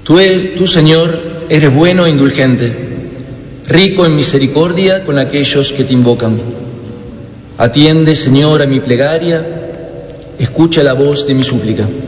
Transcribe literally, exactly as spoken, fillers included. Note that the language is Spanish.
Tú, tú, Señor, eres bueno e indulgente, rico en misericordia con aquellos que te invocan. Atiende, Señor, a mi plegaria, escucha la voz de mi súplica.